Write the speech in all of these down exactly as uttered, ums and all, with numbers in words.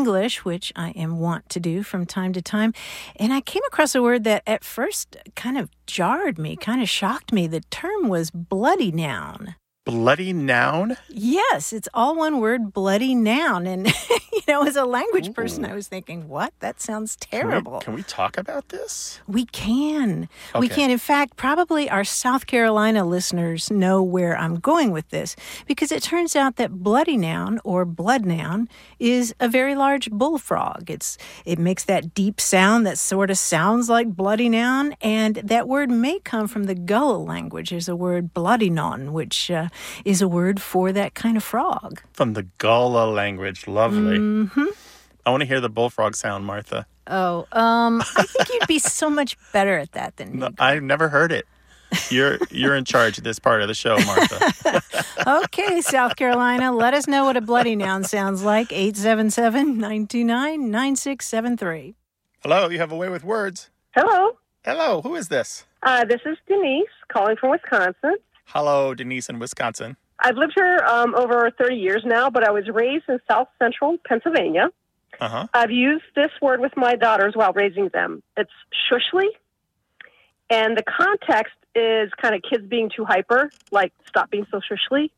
English, which I am wont to do from time to time, and I came across a word that at first kind of jarred me, kind of shocked me. The term was bloody noun. Bloody noun? Yes, it's all one word, bloody noun. And, you know, as a language Ooh. person, I was thinking, what? That sounds Can terrible. we, can we talk about this? We can. We Okay. can. In fact, probably our South Carolina listeners know where I'm going with this, because it turns out that bloody noun or blood noun is a very large bullfrog. It's It makes that deep sound that sort of sounds like bloody noun, and that word may come from the Gullah language. There's a word bloody non, which uh, is a word for that kind of frog. From the Gullah language. Lovely. Mm-hmm. I want to hear the bullfrog sound, Martha. Oh, um, I think you'd be so much better at that than me. No, I've never heard it. You're you're in charge of this part of the show, Martha. Okay, South Carolina, let us know what a bloody noun sounds like. eight seven seven, nine two nine, nine six seven three. Hello, you have a way with words. Hello. Hello, who is this? Uh, this is Denise calling from Wisconsin. Hello, Denise in Wisconsin. I've lived here um, over thirty years now, but I was raised in South Central Pennsylvania. Uh-huh. I've used this word with my daughters while raising them. It's shushly, and the context is kind of kids being too hyper, like stop being so shushly.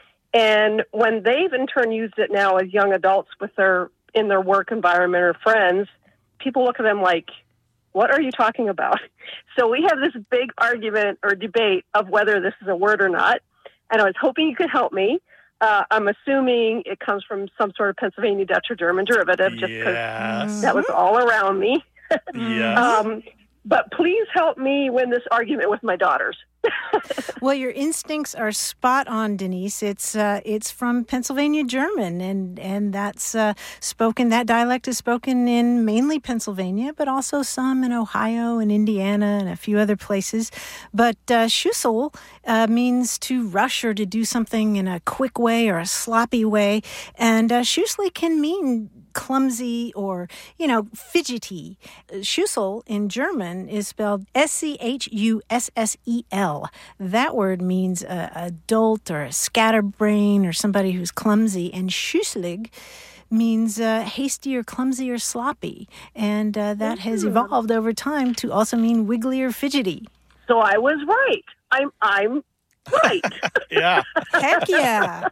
And when they've in turn used it now as young adults with their in their work environment or friends, people look at them like, what are you talking about? So we have this big argument or debate of whether this is a word or not. And I was hoping you could help me. Uh, I'm assuming it comes from some sort of Pennsylvania Dutch or German derivative, just because Yes. that was all around me. Yes. Um, but please help me win this argument with my daughters. Well, your instincts are spot on, Denise. It's uh, it's from Pennsylvania German, and and that's uh, spoken. That dialect is spoken in mainly Pennsylvania, but also some in Ohio and Indiana and a few other places. But uh, Schussel uh, means to rush or to do something in a quick way or a sloppy way, and uh, Schussel can mean clumsy or, you know, fidgety. Schussel in German is spelled S C H U S S E L. That word means a, a dolt or a scatterbrain or somebody who's clumsy. And schusselig means uh, hasty or clumsy or sloppy. And uh, that has evolved over time to also mean wiggly or fidgety. So I was right. I'm I'm right. Yeah. Heck yeah.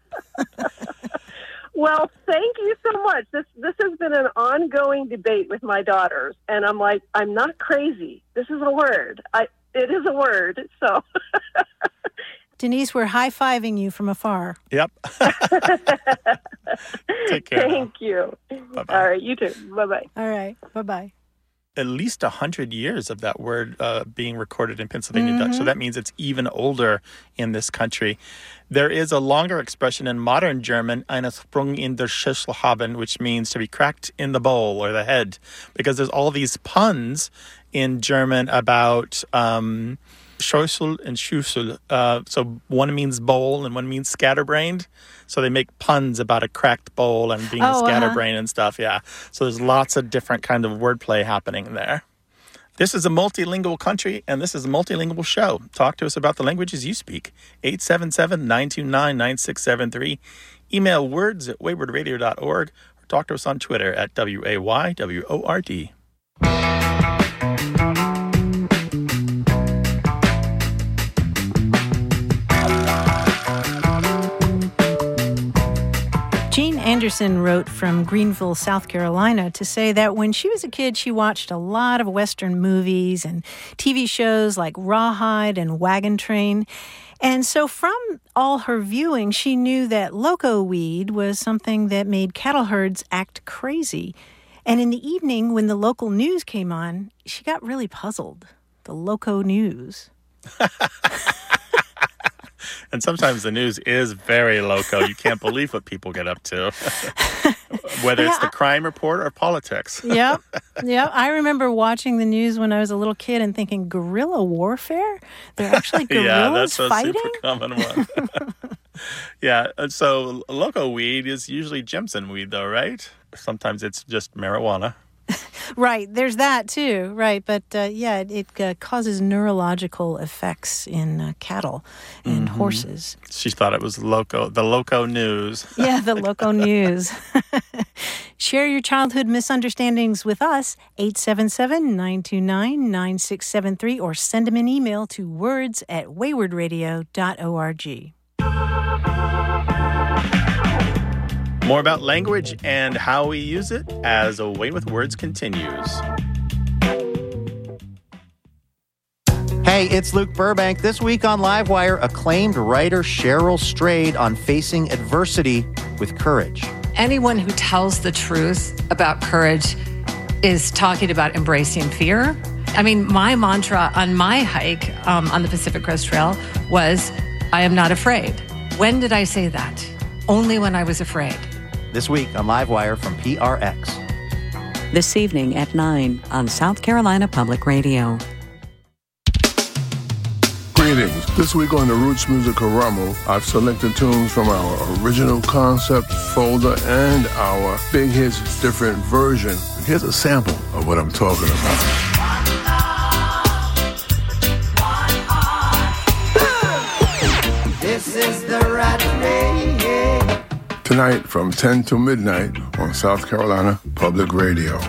Well, thank you so much. This this has been an ongoing debate with my daughters, and I'm like, I'm not crazy. This is a word. I it is a word. So, Denise, we're high-fiving you from afar. Yep. Take care. Thank you. Bye-bye. All right, you too. Bye bye. All right. Bye-bye. At least one hundred years of that word uh, being recorded in Pennsylvania Mm-hmm. Dutch. So that means it's even older in this country. There is a longer expression in modern German, eine Sprung in der Schüssel haben, which means to be cracked in the bowl or the head, because there's all these puns in German about um, Schüssel and Schüssel. Uh, so one means bowl and one means scatterbrained. So they make puns about a cracked bowl and being Oh, scatterbrained and stuff. Yeah. So there's lots of different kind of wordplay happening there. This is a multilingual country, and this is a multilingual show. Talk to us about the languages you speak. eight seven seven, nine two nine, nine six seven three. Email words at wayward radio dot org or talk to us on Twitter at W A Y W O R D. Jean Anderson wrote from Greenville, South Carolina, to say that when she was a kid, she watched a lot of Western movies and T V shows like Rawhide and Wagon Train. And so from all her viewing, she knew that loco weed was something that made cattle herds act crazy. And in the evening, when the local news came on, she got really puzzled. The loco news. And sometimes the news is very loco. You can't believe what people get up to, whether Yeah, it's the I- crime report or politics. Yep. Yep. I remember watching the news when I was a little kid and thinking, guerrilla warfare? They're actually Yeah, guerrillas that's a fighting? super common one. Yeah, and so loco weed is usually Jimson weed, though, right? Sometimes it's just marijuana. Right, there's that too, right. But uh, yeah, it, it uh, causes neurological effects in uh, cattle and Mm-hmm. horses. She thought it was loco, the loco news. Yeah, the loco news. Share your childhood misunderstandings with us, eight seven seven, nine two nine, nine six seven three, or send them an email to words at wayward radio dot org. More about language and how we use it as A Way with Words continues. Hey, it's Luke Burbank. This week on Livewire, acclaimed writer Cheryl Strayed on facing adversity with courage. Anyone who tells the truth about courage is talking about embracing fear. I mean, my mantra on my hike um, on the Pacific Crest Trail was, I am not afraid. When did I say that? Only when I was afraid. This week on Livewire from P R X. This evening at nine on South Carolina Public Radio. Greetings. This week on the Roots Music Karamo, I've selected tunes from our original concept folder and our Big Hits Different version. Here's a sample of what I'm talking about. This is the right way. Tonight from ten to midnight on South Carolina Public Radio.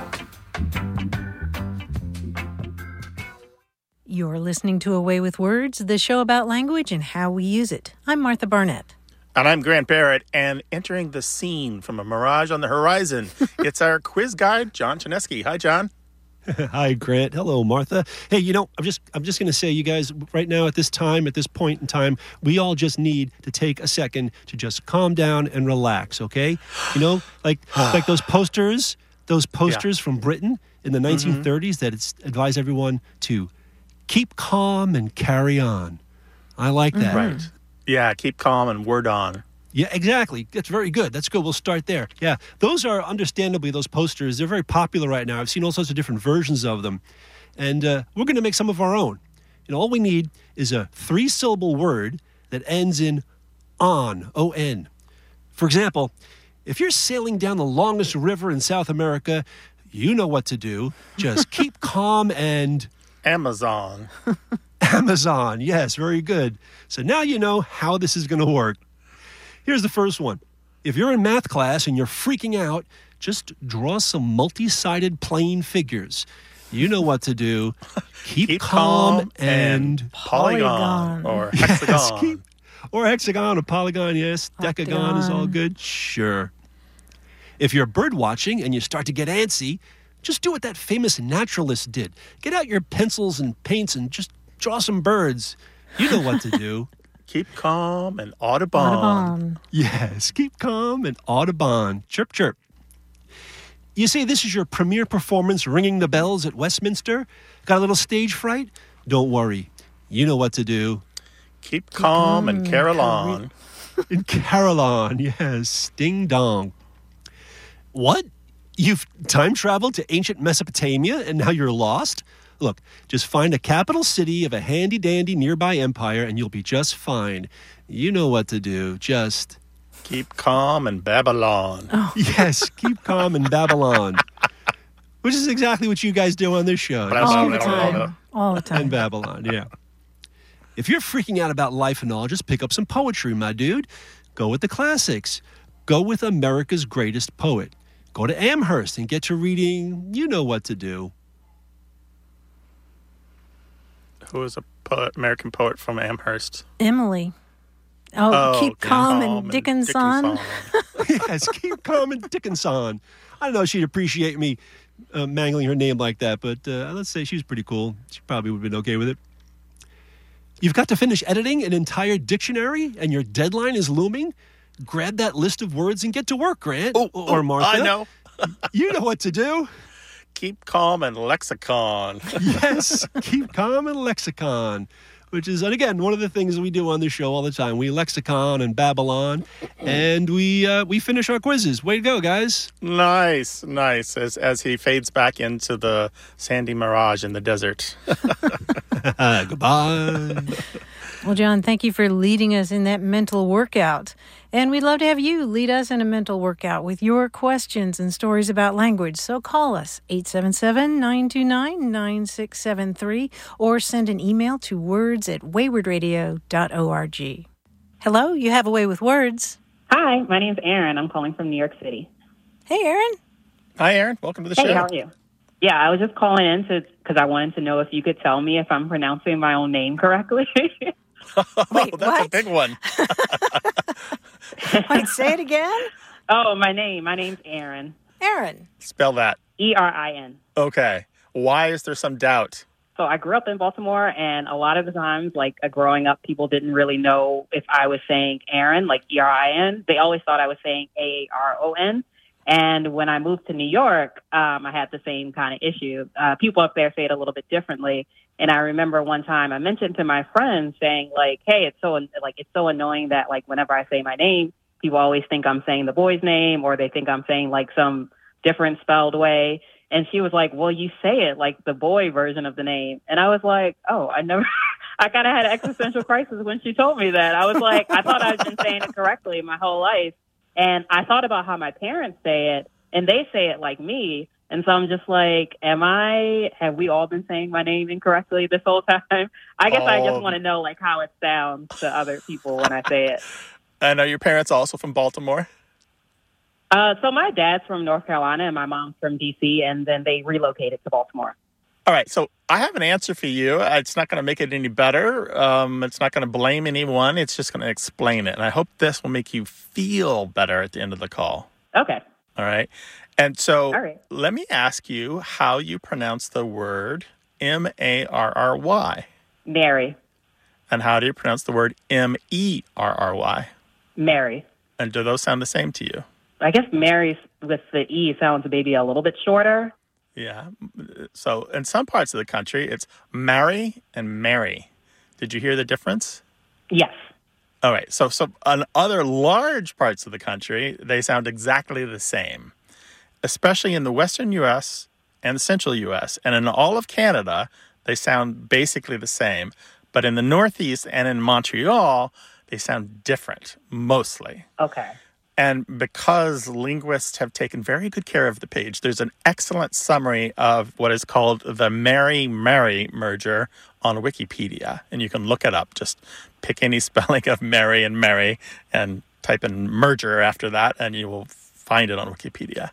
You're listening to A Way with Words, the show about language and how we use it. I'm Martha Barnett. And I'm Grant Barrett, and entering the scene from a mirage on the horizon, it's our quiz guide, John Chinesky. Hi, John. Hi, Grant. Hello, Martha. Hey, you know, I'm just I'm just going to say, you guys, right now at this time, at this point in time, we all just need to take a second to just calm down and relax, okay? You know, like like those posters, those posters yeah. from Britain in the nineteen thirties mm-hmm. that it's advised everyone to keep calm and carry on. I like that. Right. Yeah, keep calm and word on. Yeah, exactly. That's very good. That's good. We'll start there. Yeah, those are understandably, those posters, they're very popular right now. I've seen all sorts of different versions of them. And uh, we're going to make some of our own. And all we need is a three-syllable word that ends in on, O N. For example, if you're sailing down the longest river in South America, you know what to do. Just keep calm and... Amazon. Amazon, yes, very good. So now you know how this is going to work. Here's the first one. If you're in math class and you're freaking out, just draw some multi-sided plane figures. You know what to do. Keep, keep calm, calm and, and polygon, polygon or hexagon. Yes, keep, or hexagon or polygon, yes. Decagon Octagon. Is all good. Sure. If you're bird watching and you start to get antsy, just do what that famous naturalist did. Get out your pencils and paints and just draw some birds. You know what to do. Keep calm and Audubon. Audubon. Yes, keep calm and Audubon. Chirp, chirp. You say this is your premiere performance ringing the bells at Westminster? Got a little stage fright? Don't worry. You know what to do. Keep calm mm, and carol on. And carol on, yes. Ding dong. What? You've time traveled to ancient Mesopotamia and now you're lost? Look, just find a capital city of a handy-dandy nearby empire and you'll be just fine. You know what to do. Just... keep calm in Babylon. Oh. Yes, keep calm in Babylon. Which is exactly what you guys do on this show. All the time. All the time. In Babylon, yeah. If you're freaking out about life and all, just pick up some poetry, my dude. Go with the classics. Go with America's greatest poet. Go to Amherst and get to reading. You know what to do. Who is a poet, American poet from Amherst? Emily. Oh, oh keep calm, calm and Dickinson. Dickinson. Yes, keep calm and Dickinson. I don't know if she'd appreciate me uh, mangling her name like that, but uh, let's say she was pretty cool. She probably would have been okay with it. You've got to finish editing an entire dictionary and your deadline is looming? Grab that list of words and get to work, Grant. Oh, or Martha. I know. You know what to do. Keep calm and lexicon. Yes, keep calm and lexicon, which is, and again, one of the things we do on this show all the time. We lexicon and Babylon, and we uh, we finish our quizzes. Way to go, guys. Nice, nice, as as he fades back into the sandy mirage in the desert. Goodbye. Well, John, thank you for leading us in that mental workout. And we'd love to have you lead us in a mental workout with your questions and stories about language. So call us, eight seven seven, nine two nine, nine six seven three, or send an email to words at wayward radio dot org. Hello, you have a way with words. Hi, my name's Erin. I'm calling from New York City. Hey, Erin. Hi, Erin. Welcome to the hey, show. Hey, how are you? Yeah, I was just calling in to because I wanted to know if you could tell me if I'm pronouncing my own name correctly. Wait, oh, that's what? a big one. Wait, say it again? Oh, my name. My name's Erin. Erin. Spell that. E R I N. Okay. Why is there some doubt? So I grew up in Baltimore, and a lot of the times, like uh, growing up, people didn't really know if I was saying Aaron, like E R I N. They always thought I was saying A R O N. And when I moved to New York, um, I had the same kind of issue. Uh, people up there say it a little bit differently. And I remember one time I mentioned to my friend saying, like, hey, it's so like it's so annoying that, like, whenever I say my name, people always think I'm saying the boy's name, or they think I'm saying, like, some different spelled way. And she was like, well, you say it like the boy version of the name. And I was like, oh, I never, I kind of had an existential crisis when she told me that. I was like, I thought I'd been saying it correctly my whole life. And I thought about how my parents say it, and they say it like me. And so I'm just like, am I, have we all been saying my name incorrectly this whole time? I guess oh. I just want to know, like, how it sounds to other people when I say it. And are your parents also from Baltimore? Uh, so my dad's from North Carolina and my mom's from D C, and then they relocated to Baltimore. All right, so I have an answer for you. It's not going to make it any better. Um, it's not going to blame anyone. It's just going to explain it. And I hope this will make you feel better at the end of the call. Okay. All right. And so All right. let me ask you how you pronounce the word M A R R Y. Mary. And how do you pronounce the word M E R R Y? Mary. And do those sound the same to you? I guess Mary with the E sounds maybe a little bit shorter. Yeah. So in some parts of the country, it's Mary and Mary. Did you hear the difference? Yes. All right. So, so on other large parts of the country, they sound exactly the same, especially in the western U S and the central U S. And in all of Canada, they sound basically the same. But in the Northeast and in Montreal, they sound different, mostly. Okay. And because linguists have taken very good care of the page, there's an excellent summary of what is called the Mary-Mary merger on Wikipedia. And you can look it up. Just pick any spelling of Mary and Mary and type in merger after that, and you will find it on Wikipedia.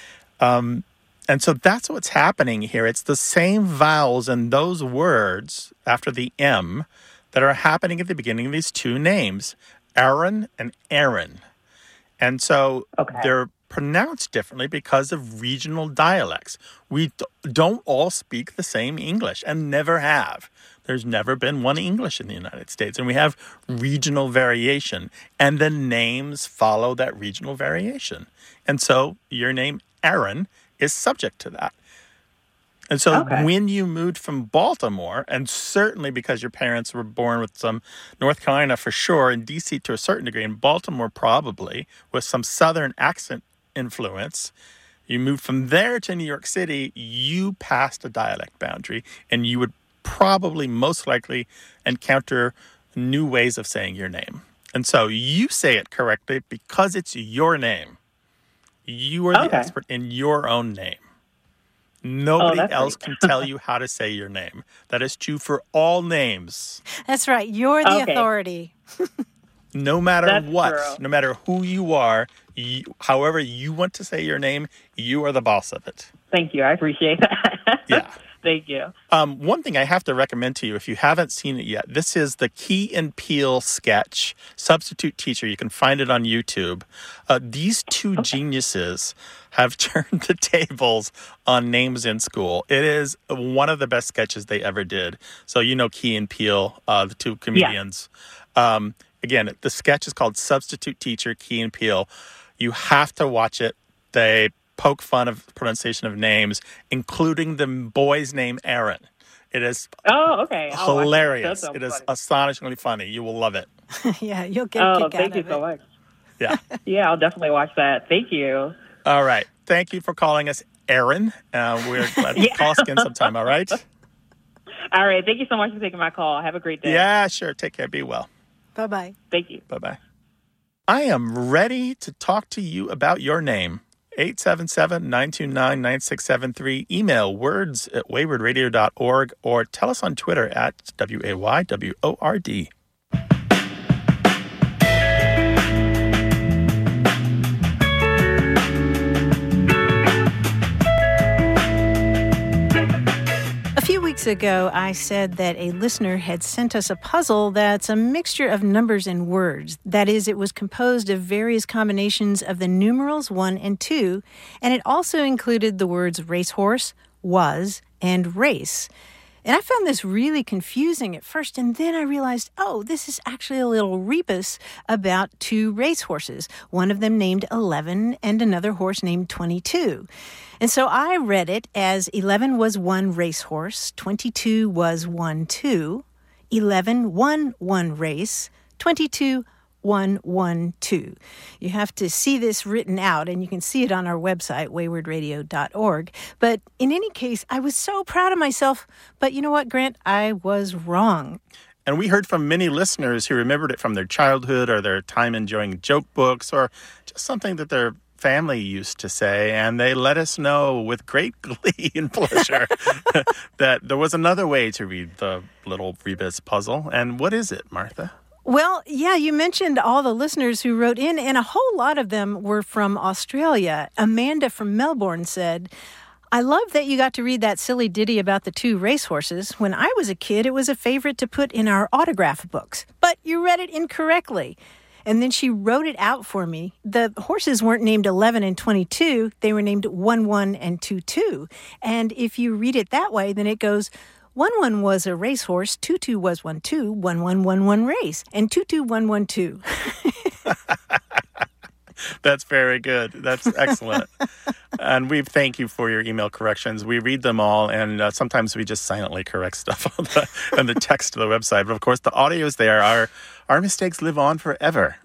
Um, and so that's what's happening here. It's the same vowels in those words after the M that are happening at the beginning of these two names, Aaron and Aaron. And so okay. they're pronounced differently because of regional dialects. We d- don't all speak the same English and never have. There's never been one English in the United States. And we have regional variation. And the names follow that regional variation. And so your name, Aaron, is subject to that. And so okay. when you moved from Baltimore, and certainly because your parents were born with some North Carolina for sure, and D C to a certain degree, and Baltimore probably with some Southern accent influence, you moved from there to New York City, you passed a dialect boundary, and you would probably most likely encounter new ways of saying your name. And so you say it correctly because it's your name. You are the okay. expert in your own name. Nobody oh, else can tell you how to say your name. That is true for all names. That's right. You're the okay. authority. No matter That's what, true. no matter who you are, you, however you want to say your name, you are the boss of it. Thank you. I appreciate that. Yeah. Thank you. Um, one thing I have to recommend to you, if you haven't seen it yet, this is the Key and Peele sketch, Substitute Teacher. You can find it on YouTube. Uh, these two okay. geniuses have turned the tables on names in school. It is one of the best sketches they ever did. So you know Key and Peele, uh, the two comedians. Yeah. Um, again, the sketch is called Substitute Teacher, Key and Peele. You have to watch it. They poke fun of pronunciation of names, including the boy's name Aaron. It is oh, okay. hilarious. So it is funny. astonishingly funny. You will love it. Yeah, you'll get a oh, kick out thank you of so it. much. Yeah. Yeah, I'll definitely watch that. Thank you. All right. Thank you for calling us Aaron. Uh, we're glad to yeah. call us again sometime, all right? All right. Thank you so much for taking my call. Have a great day. Yeah, sure. Take care. Be well. Bye-bye. Thank you. Bye-bye. I am ready to talk to you about your name. eight seven seven, nine two nine, nine six seven three. Email words at wayward radio dot org or tell us on Twitter at W A Y W O R D. A few weeks ago, I said that a listener had sent us a puzzle that's a mixture of numbers and words. That is, it was composed of various combinations of the numerals one and two, and it also included the words racehorse, was, and race. And I found this really confusing at first, and then I realized, oh, this is actually a little rebus about two racehorses, one of them named eleven and another horse named twenty-two. And so I read it as eleven was one racehorse, twenty-two was one two, eleven won one race, twenty-two one one two. You have to see this written out, and you can see it on our website, wayward radio dot org. But in any case, I was so proud of myself. But you know what, Grant? I was wrong. And we heard from many listeners who remembered it from their childhood or their time enjoying joke books or just something that their family used to say, and they let us know with great glee and pleasure that there was another way to read the little rebus puzzle. And what is it, Martha? Well, yeah, you mentioned all the listeners who wrote in, and a whole lot of them were from Australia. Amanda from Melbourne said, I love that you got to read that silly ditty about the two racehorses. When I was a kid, it was a favorite to put in our autograph books, but you read it incorrectly. And then she wrote it out for me. The horses weren't named eleven and twenty-two. They were named one one and two two. And if you read it that way, then it goes, one one was a racehorse, two two was one two, one one one one race, and two two one one two. That's very good. That's excellent. And we thank you for your email corrections. We read them all, and uh, sometimes we just silently correct stuff on the, on the text of the website. But of course, the audio is there. Our, our mistakes live on forever.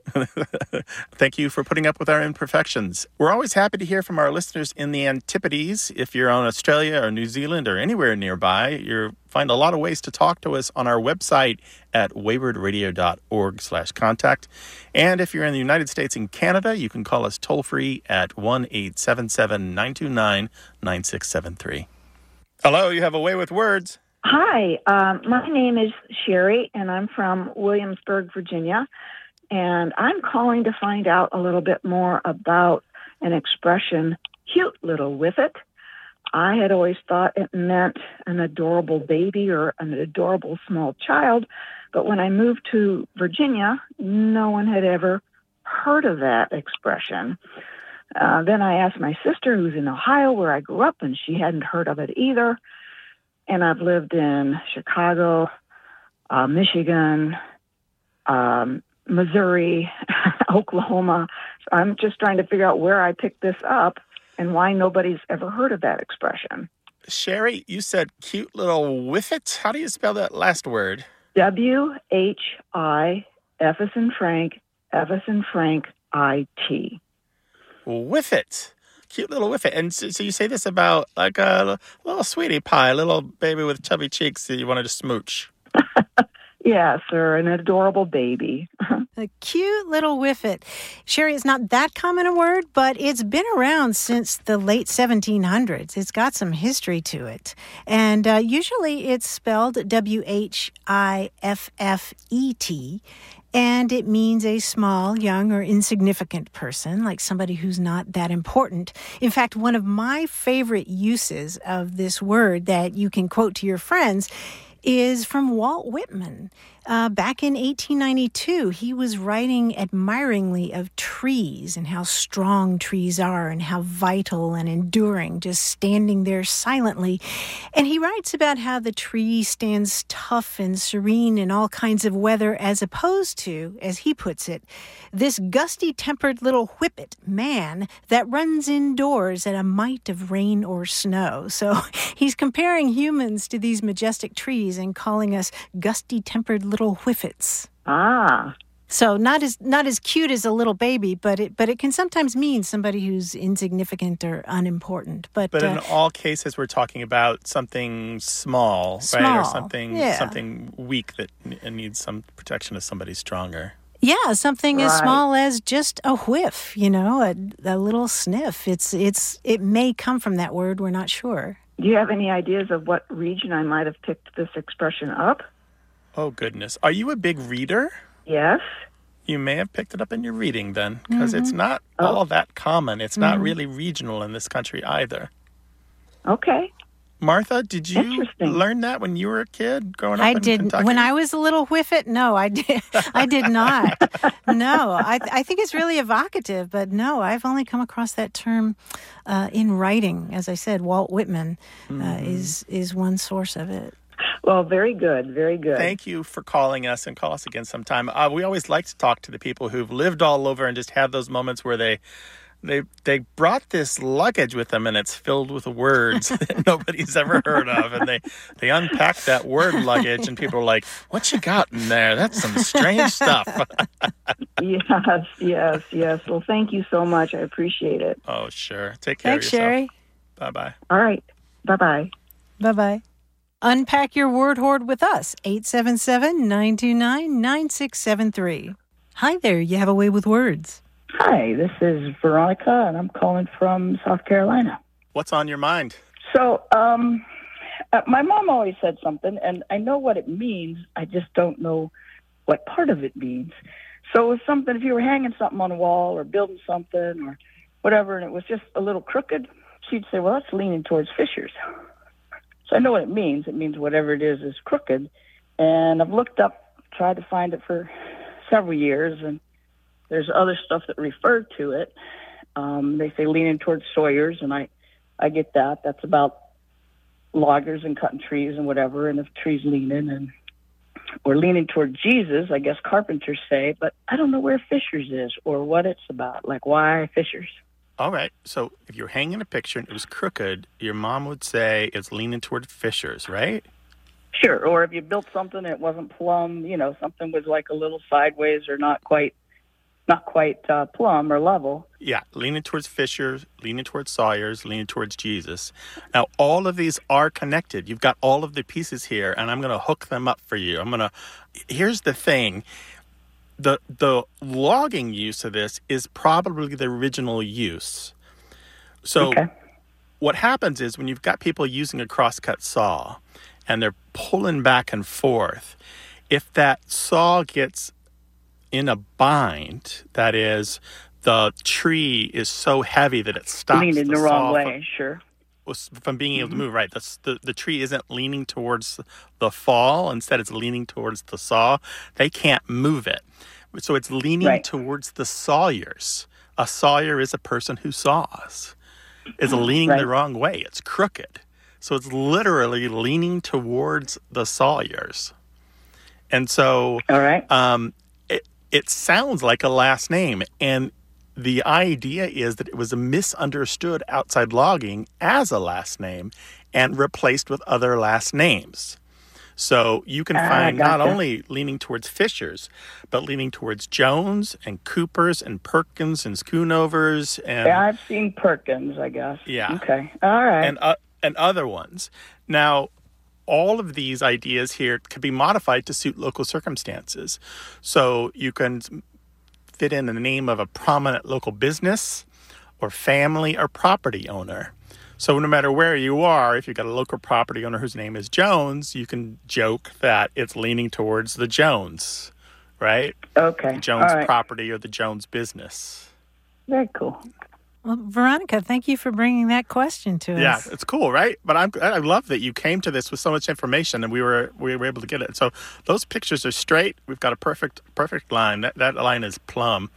Thank you for putting up with our imperfections. We're always happy to hear from our listeners in the Antipodes. If you're on Australia or New Zealand or anywhere nearby, you'll find a lot of ways to talk to us on our website at wayward radio dot org slash contact. And if you're in the United States and Canada, you can call us toll-free at one eight seven seven, nine two nine, nine six seven three. Hello, you have a way with words. Hi, um, my name is Sherry, and I'm from Williamsburg, Virginia. And I'm calling to find out a little bit more about an expression, cute little whiffet. I had always thought it meant an adorable baby or an adorable small child, but when I moved to Virginia, no one had ever heard of that expression. Uh, then I asked my sister, who's in Ohio, where I grew up, and she hadn't heard of it either. And I've lived in Chicago, uh, Michigan, um, Missouri, Oklahoma. So I'm just trying to figure out where I picked this up and why nobody's ever heard of that expression. Sherry, you said cute little whiffet. How do you spell that last word? W H I F as in Frank, F as in Frank, I T. Whiffet. Cute little whiffet. And so, so you say this about like a little sweetie pie, a little baby with chubby cheeks that you wanted to smooch. Yes, or an adorable baby. A cute little whiffet. Sherry, it's not that common a word, but it's been around since the late seventeen hundreds. It's got some history to it. And uh, usually it's spelled W H I F F E T. And it means a small, young, or insignificant person, like somebody who's not that important. In fact, one of my favorite uses of this word that you can quote to your friends is from Walt Whitman. Uh, back in eighteen ninety-two, he was writing admiringly of trees and how strong trees are and how vital and enduring, just standing there silently. And he writes about how the tree stands tough and serene in all kinds of weather, as opposed to, as he puts it, this gusty-tempered little whippet man that runs indoors at a mite of rain or snow. So he's comparing humans to these majestic trees and calling us gusty-tempered little whiffets. Ah, So not as not as cute as a little baby, but it but it can sometimes mean somebody who's insignificant or unimportant. But but uh, in all cases, we're talking about something small, small, right, or something yeah. something weak that n- needs some protection of somebody stronger. Yeah, something as Right. small as just a whiff, you know, a, a little sniff. It's it's it may come from that word. We're not sure. Do you have any ideas of what region I might have picked this expression up? Oh goodness, are you a big reader? Yes. You may have picked it up in your reading then, because Mm-hmm. it's not Oh. all that common. It's not really regional in this country either. Okay. Martha, did you Interesting. learn that when you were a kid growing up I in didn't. Kentucky? When I was a little whiffet, no, I did. I did not. No, I I think it's really evocative, but no, I've only come across that term uh, in writing. As I said, Walt Whitman uh, Mm-hmm. is is one source of it. Well, very good. Very good. Thank you for calling us, and call us again sometime. Uh, we always like to talk to the people who've lived all over and just have those moments where they they they brought this luggage with them and it's filled with words that nobody's ever heard of, and they they unpack that word luggage and people are like, "What you got in there? That's some strange stuff." Yes, yes, yes. Well, thank you so much. I appreciate it. Oh, sure. Take care Thanks, of yourself. Sherry. Bye bye. All right. Bye-bye. Bye bye. Unpack your word hoard with us. eight seven seven, nine two nine, nine six seven three. Hi there. You have a way with words. Hi, this is Veronica, and I'm calling from South Carolina. What's on your mind? So, um, uh, my mom always said something, and I know what it means. I just don't know what part of it means. So, if something, if you were hanging something on a wall or building something or whatever, and it was just a little crooked, she'd say, "Well, that's leaning towards fissures." So I know what it means. It means whatever it is is crooked. And I've looked up, tried to find it for several years, and there's other stuff that refer to it. Um, they say leaning towards sawyers, and I, I get that. That's about loggers and cutting trees and whatever, and if trees leaning, and or leaning toward Jesus, I guess carpenters say, but I don't know where fissures is or what it's about, like why fissures. All right. So if you're hanging a picture and it was crooked, your mom would say it's leaning toward fissures, right? Sure. Or if you built something that wasn't plumb, you know, something was like a little sideways or not quite, not quite uh, plumb or level. Yeah, leaning towards fissures, leaning towards sawyers, leaning towards Jesus. Now, all of these are connected. You've got all of the pieces here, and I'm going to hook them up for you. I'm going to. Here's the thing. The the logging use of this is probably the original use. So Okay. what happens is when you've got people using a crosscut saw and they're pulling back and forth, if that saw gets in a bind, that is, the tree is so heavy that it stops Leaning the the wrong saw way, sure. from, from being able to move, right? The, the, the tree isn't leaning towards the fall. Instead, it's leaning towards the saw. They can't move it. So it's leaning Right. towards the sawyers. A sawyer is a person who saws. It's leaning Right. the wrong way. It's crooked. So it's literally leaning towards the sawyers. And so All right. um, it, it sounds like a last name. And the idea is that it was misunderstood outside logging as a last name and replaced with other last names. So you can Ah, find not gotcha. only leaning towards Fishers, but leaning towards Jones and Coopers and Perkins and Schoonovers and Yeah, I've seen Perkins, I guess. Yeah. Okay. All right. and uh, and other ones. Now, all of these ideas here could be modified to suit local circumstances. So you can fit in the name of a prominent local business or family or property owner. So no matter where you are, if you've got a local property owner whose name is Jones, you can joke that it's leaning towards the Jones, right? Okay. The Jones All right. property or the Jones business. Very cool. Well, Veronica, thank you for bringing that question to us. Yeah, it's cool, right? But I'm, I love that you came to this with so much information, and we were we were able to get it. So those pictures are straight. We've got a perfect perfect line. That that line is plumb.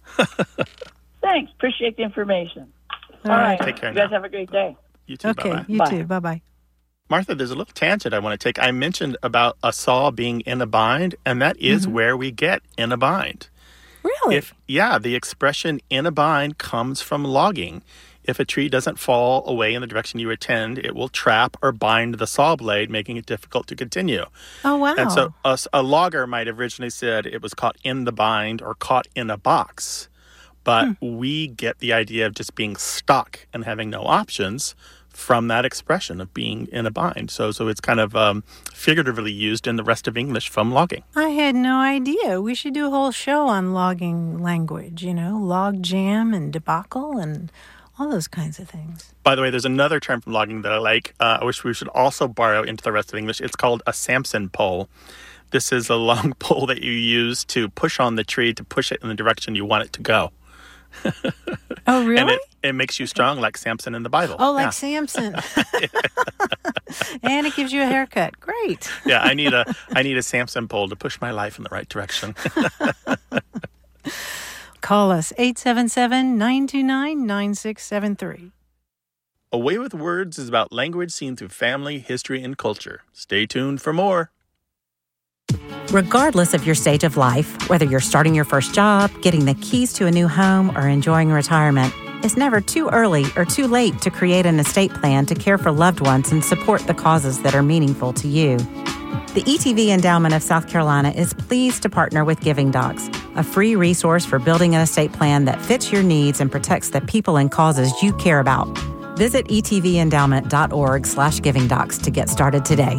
Thanks. Appreciate the information. All All right. right. Take care You guys now. have a great day. You too. Okay, Bye-bye. you Bye. too. Bye bye. Martha, there's a little tangent I want to take. I mentioned about a saw being in a bind, and that is where we get in a bind. Really? If yeah, the expression in a bind comes from logging. If a tree doesn't fall away in the direction you intend, it will trap or bind the saw blade, making it difficult to continue. Oh, wow. And so a, a logger might have originally said it was caught in the bind or caught in a box. But hmm. we get the idea of just being stuck and having no options from that expression of being in a bind. So so it's kind of um, figuratively used in the rest of English from logging. I had no idea. We should do a whole show on logging language, you know, log jam and debacle and all those kinds of things. By the way, there's another term from logging that I like, uh, I wish we should also borrow into the rest of English. It's called a Samson pole. This is a long pole that you use to push on the tree to push it in the direction you want it to go. Oh, really? And it, it makes you strong like Samson in the Bible. Oh, like yeah. Samson. And it gives you a haircut. Great. Yeah, I need a I need a Samson pole to push my life in the right direction. Call us eight seven seven, nine two nine, nine six seven three. A Way with Words is about language seen through family, history, and culture. Stay tuned for more. Regardless of your stage of life, whether you're starting your first job, getting the keys to a new home, or enjoying retirement, it's never too early or too late to create an estate plan to care for loved ones and support the causes that are meaningful to you. The E T V Endowment of South Carolina is pleased to partner with Giving Docs, a free resource for building an estate plan that fits your needs and protects the people and causes you care about. Visit e t v endowment dot org slash giving docs to get started today.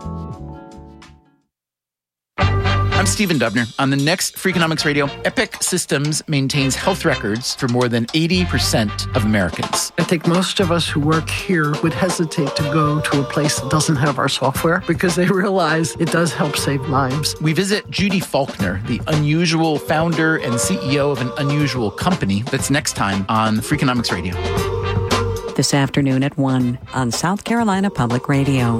I'm Stephen Dubner. On the next Freakonomics Radio, Epic Systems maintains health records for more than eighty percent of Americans. I think most of us who work here would hesitate to go to a place that doesn't have our software because they realize it does help save lives. We visit Judy Faulkner, the unusual founder and C E O of an unusual company. That's next time on Freakonomics Radio. This afternoon at one on South Carolina Public Radio.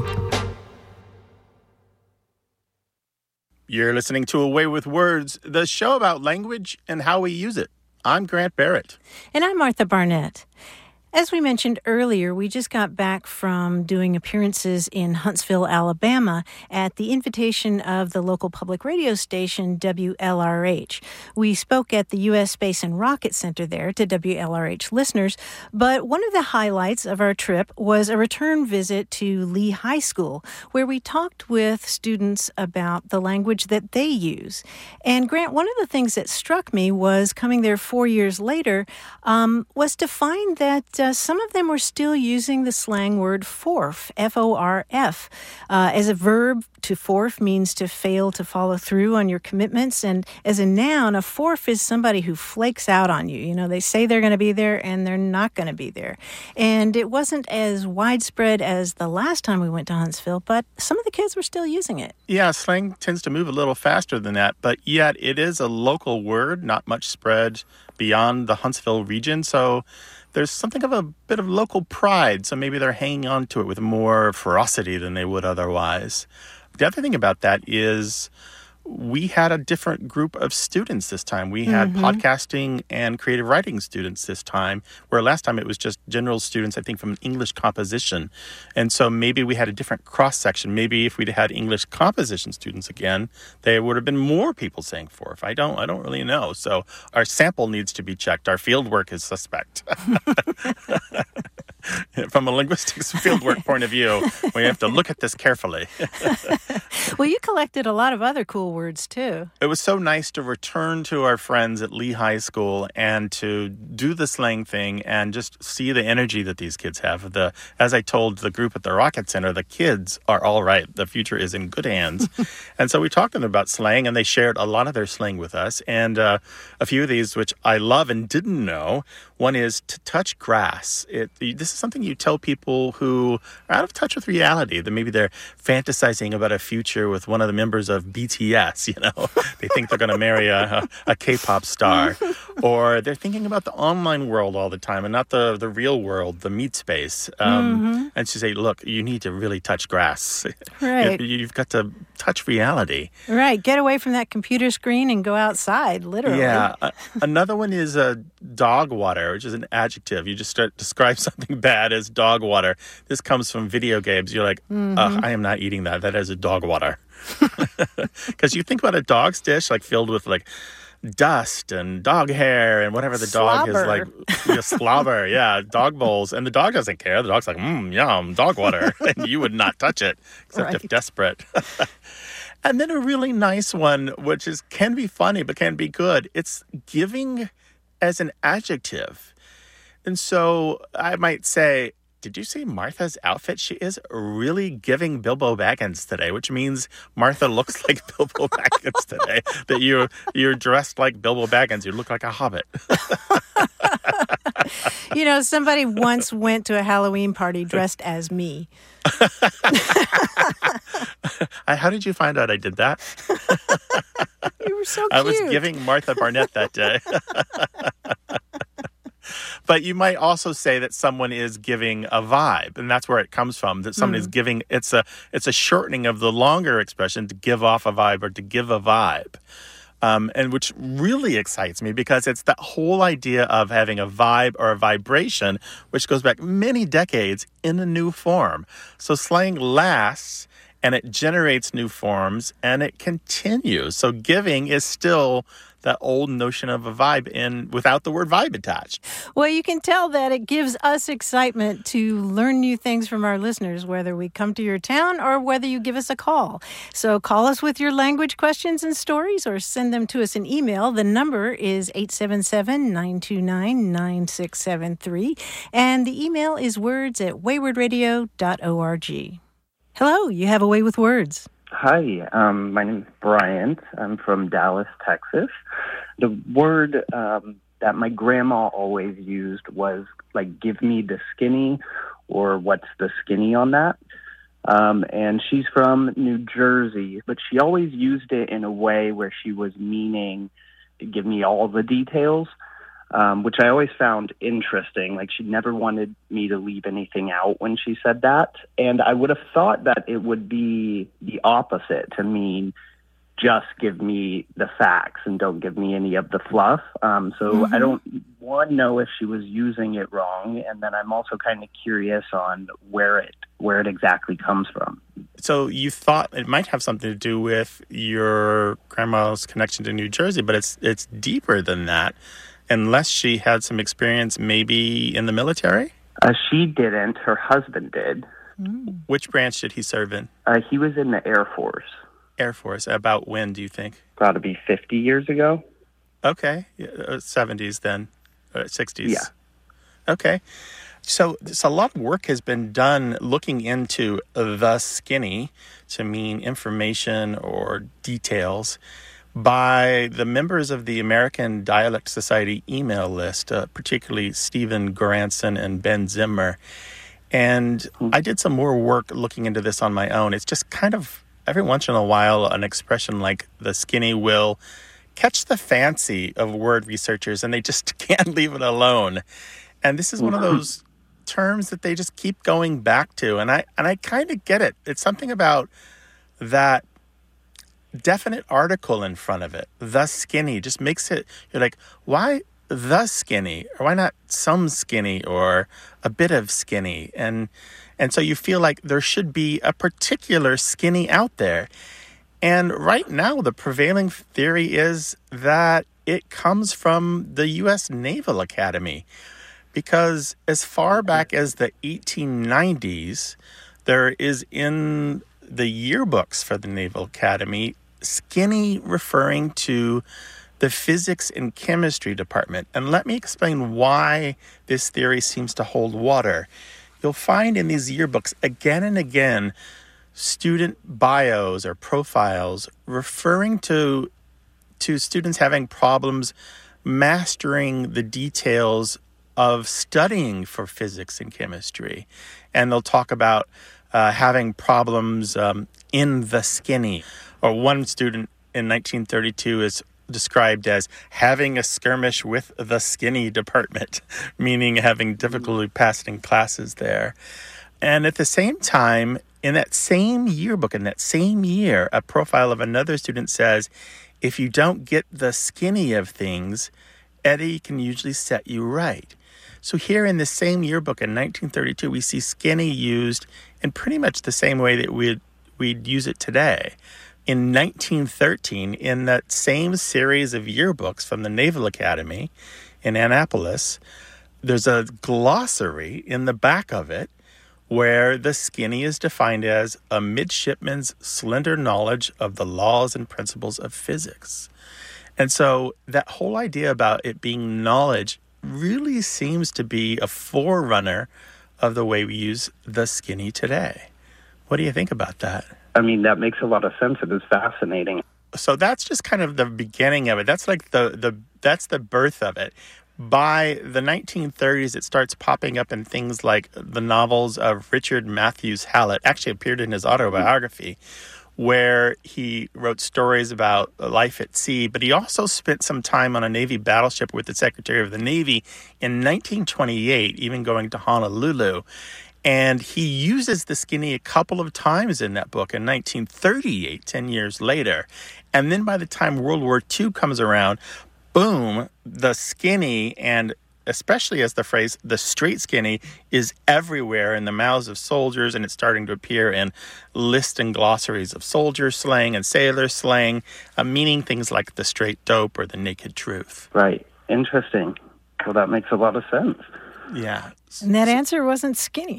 You're listening to A Way with Words, the show about language and how we use it. I'm Grant Barrett. And I'm Martha Barnett. As we mentioned earlier, we just got back from doing appearances in Huntsville, Alabama, at the invitation of the local public radio station, W L R H. We spoke at the U S Space and Rocket Center there to W L R H listeners, but one of the highlights of our trip was a return visit to Lee High School, where we talked with students about the language that they use. And Grant, one of the things that struck me was coming there four years later, um, was to find that uh, some of them were still using the slang word forf, F O R F. Uh, as a verb, to forf means to fail to follow through on your commitments. And as a noun, a forf is somebody who flakes out on you. You know, they say they're going to be there and they're not going to be there. And it wasn't as widespread as the last time we went to Huntsville, but some of the kids were still using it. Yeah, slang tends to move a little faster than that, but yet it is a local word, not much spread beyond the Huntsville region. So there's something of a bit of local pride, so maybe they're hanging on to it with more ferocity than they would otherwise. The other thing about that is we had a different group of students this time. We had mm-hmm. podcasting and creative writing students this time, where last time it was just general students, I think, from English composition. And so maybe we had a different cross-section. Maybe if we'd had English composition students again, there would have been more people saying forf. I don't I don't really know. So our sample needs to be checked. Our field work is suspect. From a linguistics fieldwork point of view, we have to look at this carefully. Well, you collected a lot of other cool words, too. It was so nice to return to our friends at Lee High School and to do the slang thing and just see the energy that these kids have. The, as I told the group at the Rocket Center, the kids are all right. The future is in good hands. And so we talked to them about slang, and they shared a lot of their slang with us. And uh, a few of these, which I love and didn't know, one is to touch grass. It, this is something you tell people who are out of touch with reality, that maybe they're fantasizing about a future with one of the members of B T S, you know. They think they're going to marry a, a K-pop star. Or they're thinking about the online world all the time and not the, the real world, the meat space. Um, mm-hmm. And she say, look, you need to really touch grass. Right. You, you've got to touch reality. Right. Get away from that computer screen and go outside, literally. Yeah. uh, another one is uh, dog water, which is an adjective. You just start describe something bad as dog water. This comes from video games. You're like, mm-hmm. uh, I am not eating that. That is a dog water. Because you think about a dog's dish like filled with like dust and dog hair and whatever the dog is like, yeah, slobber, yeah, dog bowls. And the dog doesn't care. The dog's like, mmm, yum, dog water. And you would not touch it, except Right. if desperate. And then a really nice one, which is can be funny, but can be good. It's giving as an adjective. And so I might say, did you see Martha's outfit? She is really giving Bilbo Baggins today, which means Martha looks like Bilbo Baggins today. That you're, you're dressed like Bilbo Baggins. You look like a hobbit. You know, somebody once went to a Halloween party dressed as me. I, how did you find out I did that? You were so cute. I was giving Martha Barnett that day. But you might also say that someone is giving a vibe, and that's where it comes from, that someone mm. is giving, it's a it's a shortening of the longer expression to give off a vibe or to give a vibe. Um, and which really excites me because it's that whole idea of having a vibe or a vibration, which goes back many decades in a new form. So slang lasts and it generates new forms and it continues. So giving is still that old notion of a vibe in without the word vibe attached. Well, you can tell that it gives us excitement to learn new things from our listeners, whether we come to your town or whether you give us a call. So call us with your language questions and stories or send them to us in email. The number is eight seven seven, nine two nine, nine six seven three. And the email is words at wayward radio dot org. Hello, you have a way with words. Hi, um, my name is Bryant. I'm from Dallas, Texas. The word um, that my grandma always used was like, give me the skinny, or what's the skinny on that? Um, and she's from New Jersey, but she always used it in a way where she was meaning to give me all the details, um, which I always found interesting. Like, she never wanted me to leave anything out when she said that. And I would have thought that it would be the opposite, to mean just give me the facts and don't give me any of the fluff. Um, so mm-hmm. I don't, one, know if she was using it wrong. And then I'm also kind of curious on where it, where it exactly comes from. So you thought it might have something to do with your grandma's connection to New Jersey, but it's it's deeper than that. Unless she had some experience maybe in the military? Uh, she didn't. Her husband did. Mm. Which branch did he serve in? Uh, he was in the Air Force. Air Force. About when, do you think? Got to be fifty years ago. Okay. Uh, seventies then. Uh, sixties. Yeah. Okay. So, so a lot of work has been done looking into the skinny to mean information or details by the members of the American Dialect Society email list, uh, particularly Stephen Goranson and Ben Zimmer. And I did some more work looking into this on my own. It's just kind of, every once in a while, an expression like the skinny will catch the fancy of word researchers, and they just can't leave it alone. And this is one of those terms that they just keep going back to. And I, and I kind of get it. It's something about that definite article in front of it, the skinny, just makes it, you're like, why the skinny? Or why not some skinny or a bit of skinny? And and so you feel like there should be a particular skinny out there. And right now, the prevailing theory is that it comes from the U S Naval Academy. Because as far back as the eighteen nineties, there is in the yearbooks for the Naval Academy skinny referring to the physics and chemistry department. And let me explain why this theory seems to hold water. You'll find in these yearbooks again and again student bios or profiles referring to to students having problems mastering the details of studying for physics and chemistry. And they'll talk about uh, having problems um, in the skinny. Or one student in nineteen thirty-two is described as having a skirmish with the skinny department, meaning having difficulty passing classes there. And at the same time, in that same yearbook, in that same year, a profile of another student says, if you don't get the skinny of things, Eddie can usually set you right. So here in the same yearbook in nineteen thirty-two, we see skinny used in pretty much the same way that we'd, we'd use it today. In nineteen thirteen, in that same series of yearbooks from the Naval Academy in Annapolis, there's a glossary in the back of it where the skinny is defined as a midshipman's slender knowledge of the laws and principles of physics. And so that whole idea about it being knowledge really seems to be a forerunner of the way we use the skinny today. What do you think about that? I mean, that makes a lot of sense. It is fascinating. So that's just kind of the beginning of it. That's like the, the that's the birth of it. By the nineteen thirties, it starts popping up in things like the novels of Richard Matthews Hallett, actually appeared in his autobiography, where he wrote stories about life at sea, but he also spent some time on a Navy battleship with the Secretary of the Navy in nineteen twenty-eight, even going to Honolulu. And he uses the skinny a couple of times in that book in nineteen thirty-eight, ten years later. And then by the time World War Two comes around, boom, the skinny, and especially as the phrase, the straight skinny, is everywhere in the mouths of soldiers, and it's starting to appear in lists and glossaries of soldier slang and sailor slang, uh, meaning things like the straight dope or the naked truth. Right. Interesting. Well, that makes a lot of sense. Yeah. And that answer wasn't skinny.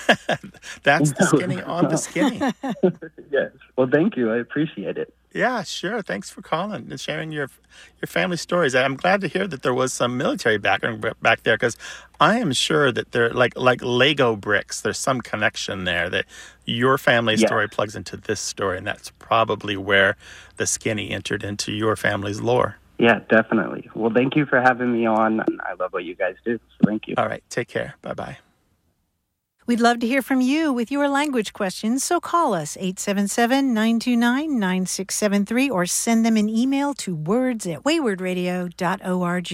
That's the skinny on the skinny. Yes. Well, thank you. I appreciate it. Yeah, sure. Thanks for calling and sharing your your family stories. I'm glad to hear that there was some military background back there, because I am sure that they're like like Lego bricks. There's some connection there that your family Yeah. story plugs into this story, and that's probably where the skinny entered into your family's lore. Yeah, definitely. Well, thank you for having me on. I love what you guys do, so thank you. All right. Take care. Bye-bye. We'd love to hear from you with your language questions, so call us eight seven seven, nine two nine, nine six seven three or send them an email to words at wayward radio dot org.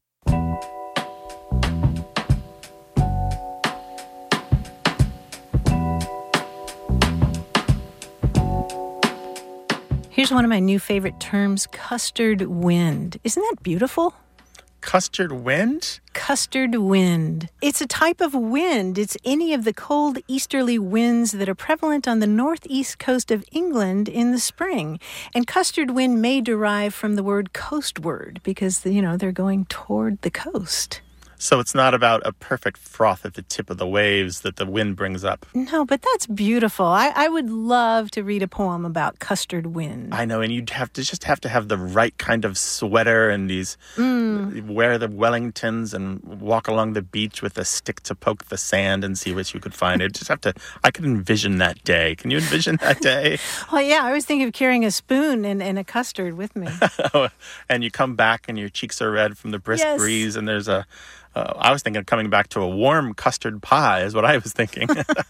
Here's one of my new favorite terms, custard wind. Isn't that beautiful? Custard wind? Custard wind. It's a type of wind. It's any of the cold easterly winds that are prevalent on the northeast coast of England in the spring. And custard wind may derive from the word coastward because, you know, they're going toward the coast. So it's not about a perfect froth at the tip of the waves that the wind brings up. No, but that's beautiful. I, I would love to read a poem about custard wind. I know, and you'd have to just have to have the right kind of sweater and these Mm. wear the Wellingtons and walk along the beach with a stick to poke the sand and see what you could find. It just have to. I could envision that day. Can you envision that day? Well, yeah, I was thinking of carrying a spoon and, and a custard with me. And you come back and your cheeks are red from the brisk Yes. breeze, and there's a. Uh, I was thinking of coming back to a warm custard pie is what I was thinking.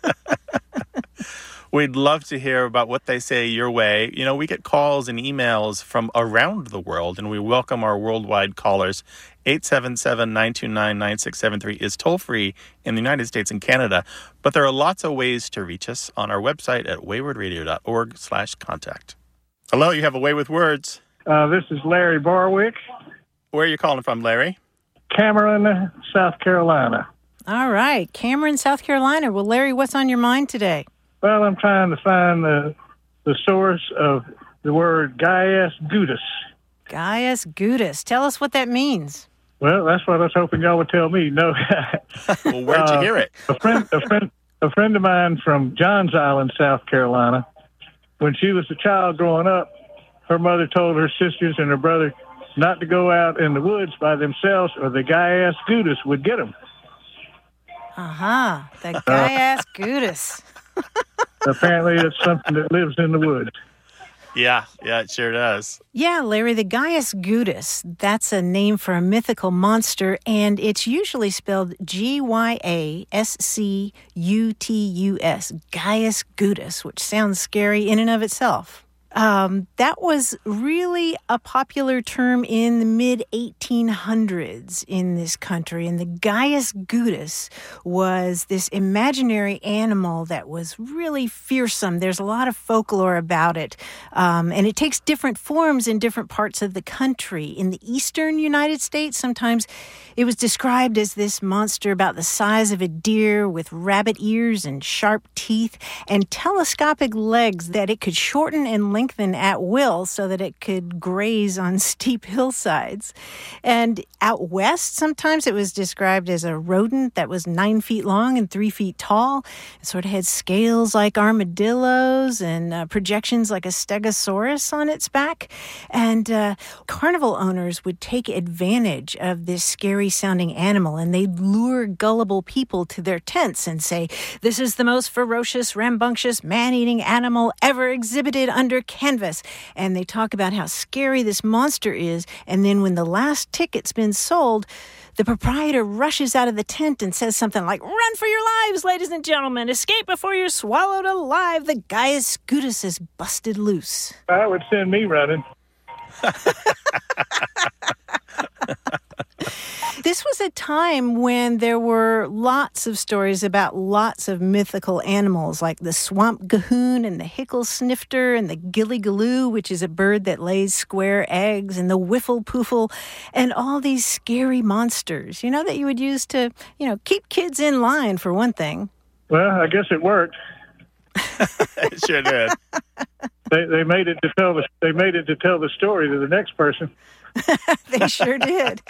We'd love to hear about what they say your way. You know, we get calls and emails from around the world, and we welcome our worldwide callers. eight seven seven, nine two nine, nine six seven three is toll-free in the United States and Canada, but there are lots of ways to reach us on our website at wayward radio dot org slash contact. Hello, you have a way with words. Uh, this is Larry Barwick, Where are you calling from, Larry? Cameron, South Carolina. All right, Cameron, South Carolina. Well, Larry, what's on your mind today? Well, I'm trying to find the the source of the word Gaius Gudus. Gaius Gudus. Tell us what that means. Well, that's what I was hoping y'all would tell me. No. Well, where'd you Uh, hear it? a friend, a friend, a friend of mine from Johns Island, South Carolina. When she was a child growing up, her mother told her sisters and her brother not to go out in the woods by themselves, or the Gaius Gudus would get them. Uh-huh. The Gaius Gudus. Apparently, it's something that lives in the woods. Yeah, yeah, it sure does. Yeah, Larry, the Gaius Gudus, that's a name for a mythical monster, and it's usually spelled G Y A S C U T U S, Gaius Gudus, which sounds scary in and of itself. Um, that was really a popular term in the mid eighteen hundreds in this country. And the Gaius Gudus was this imaginary animal that was really fearsome. There's a lot of folklore about it. Um, and it takes different forms in different parts of the country. In the eastern United States, sometimes it was described as this monster about the size of a deer with rabbit ears and sharp teeth and telescopic legs that it could shorten and lengthen lengthen at will so that it could graze on steep hillsides. And out west, sometimes it was described as a rodent that was nine feet long and three feet tall. It sort of had scales like armadillos and uh, projections like a stegosaurus on its back. And uh, carnival owners would take advantage of this scary-sounding animal, and they'd lure gullible people to their tents and say, "This is the most ferocious, rambunctious, man-eating animal ever exhibited under canvas." And they talk about how scary this monster is, and then when the last ticket's been sold, the proprietor rushes out of the tent and says something like, "Run for your lives, ladies and gentlemen. Escape before you're swallowed alive. The Gaius Scutus is busted loose." That would send me running. This was a time when there were lots of stories about lots of mythical animals, like the swamp gahoon and the hickle snifter and the gilly-galoo, which is a bird that lays square eggs, and the whiffle-poofle, and all these scary monsters, you know, that you would use to, you know, keep kids in line, for one thing. Well, I guess it worked. It sure did. They they made it to tell the they made it to tell the story to the next person. They sure did.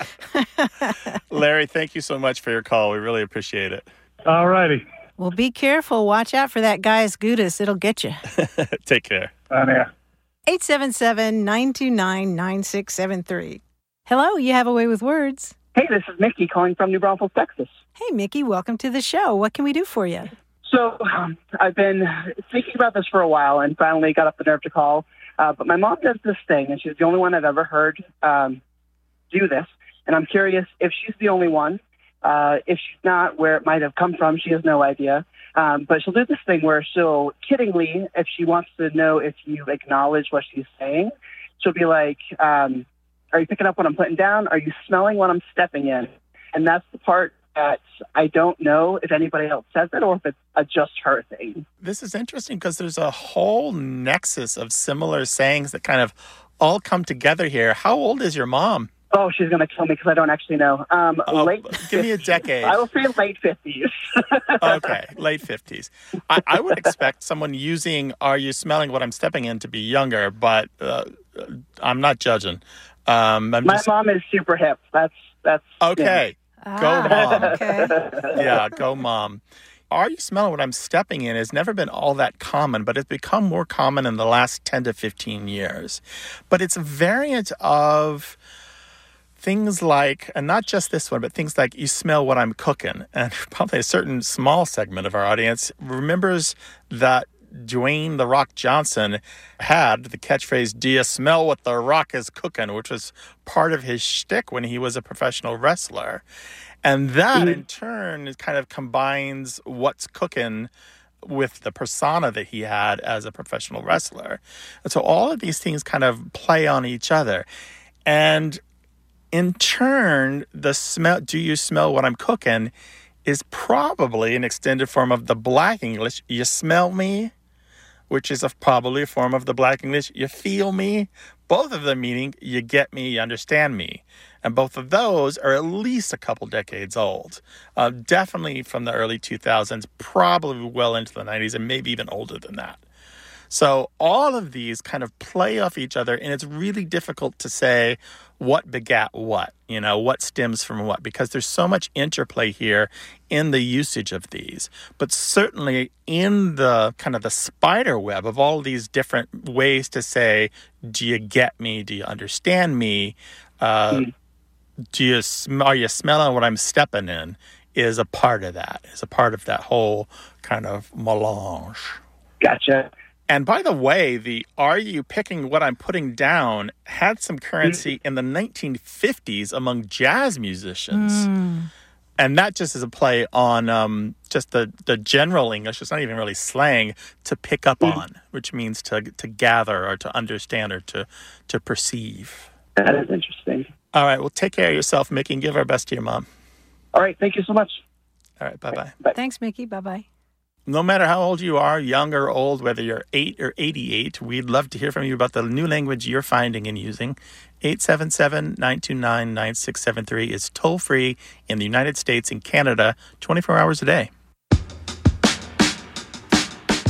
Larry, thank you so much for your call. We really appreciate it. All righty. Well, be careful. Watch out for that Gaius Scutus. It'll get you. Take care. Bye now. eight seven seven, nine two nine, nine six seven three. Hello, you have a way with words. Hey, this is Mickey calling from New Braunfels, Texas. Hey, Mickey, welcome to the show. What can we do for you? So um, I've been thinking about this for a while and finally got up the nerve to call. Uh, but my mom does this thing, and she's the only one I've ever heard um, do this. And I'm curious if she's the only one. Uh, if she's not, where it might have come from, she has no idea. Um, but she'll do this thing where she'll, kiddingly, if she wants to know if you acknowledge what she's saying, she'll be like, um, "Are you picking up what I'm putting down? Are you smelling what I'm stepping in?" And that's the part that I don't know if anybody else says it or if it's a just her thing. This is interesting because there's a whole nexus of similar sayings that kind of all come together here. How old is your mom? Oh, she's going to kill me because I don't actually know. Um, oh, late give fifties. me a decade. I will say late fifties. Okay, late fifties. I, I would expect someone using "Are you smelling what I'm stepping in?" to be younger, but uh, I'm not judging. Um, I'm My just... mom is super hip. That's that's okay. Yeah. Go Ah, mom. okay. Yeah, go mom. "Are you smelling what I'm stepping in?" has never been all that common, but it's become more common in the last ten to fifteen years. But it's a variant of things like, and not just this one, but things like "you smell what I'm cooking." And probably a certain small segment of our audience remembers that Dwayne "The Rock" Johnson had the catchphrase, "Do you smell what The Rock is cooking?" which was part of his shtick when he was a professional wrestler. And that, in turn, kind of combines what's cooking with the persona that he had as a professional wrestler. And so all of these things kind of play on each other. And in turn, the smell, "do you smell what I'm cooking?" is probably an extended form of the Black English, "you smell me?" which is a, probably a form of the Black English, "you feel me?" Both of them meaning "you get me, you understand me." And both of those are at least a couple decades old. Uh, definitely from the early two thousands, probably well into the nineties, and maybe even older than that. So all of these kind of play off each other, and it's really difficult to say what begat what, you know, what stems from what, because there's so much interplay here in the usage of these. But certainly in the kind of the spider web of all these different ways to say, "Do you get me? Do you understand me? Uh, mm. Do you sm- are you smelling what I'm stepping in?" is a part of that, is a part of that whole kind of melange. Gotcha. And by the way, the "are you picking what I'm putting down" had some currency mm. in the nineteen fifties among jazz musicians. Mm. And that just is a play on um, just the, the general English. It's not even really slang, to pick up mm. on, which means to to gather or to understand or to, to perceive. That is interesting. All right. Well, take care of yourself, Mickey, and give our best to your mom. All right. Thank you so much. All right. Bye-bye. Bye. Thanks, Mickey. Bye-bye. No matter how old you are, young or old, whether you're eight or eighty-eight, we'd love to hear from you about the new language you're finding and using. eight seven seven, nine two nine, nine six seven three is toll-free in the United States and Canada, twenty-four hours a day.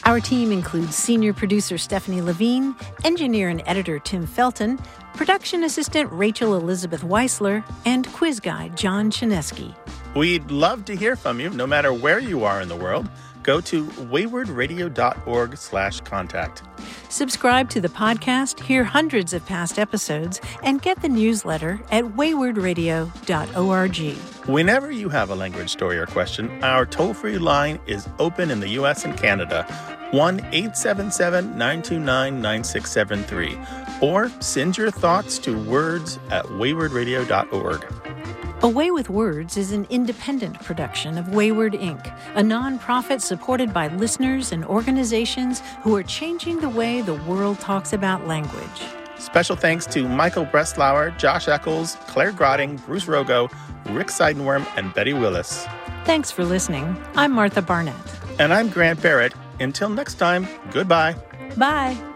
Our team includes senior producer Stephanie Levine, engineer and editor Tim Felton, production assistant Rachel Elizabeth Weisler, and quiz guy John Chinesky. We'd love to hear from you, no matter where you are in the world. Go to waywardradio.org slash contact. Subscribe to the podcast, hear hundreds of past episodes, and get the newsletter at wayward radio dot org. Whenever you have a language story or question, our toll-free line is open in the U S and Canada, one eight seven seven, nine two nine, nine six seven three, or send your thoughts to words at wayward radio dot org. A Way with Words is an independent production of Wayward Incorporated, a nonprofit supported by listeners and organizations who are changing the way the world talks about language. Special thanks to Michael Breslauer, Josh Eccles, Claire Grotting, Bruce Rogo, Rick Seidenworm, and Betty Willis. Thanks for listening. I'm Martha Barnett. And I'm Grant Barrett. Until next time, goodbye. Bye.